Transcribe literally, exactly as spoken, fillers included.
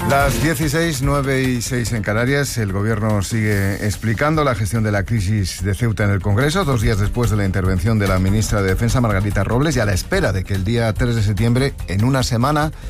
Las dieciséis, nueve y seis en Canarias. El Gobierno sigue explicando la gestión de la crisis de Ceuta en el Congreso, dos días después de la intervención de la ministra de Defensa, Margarita Robles, y a la espera de que el día tres de septiembre, en una semana,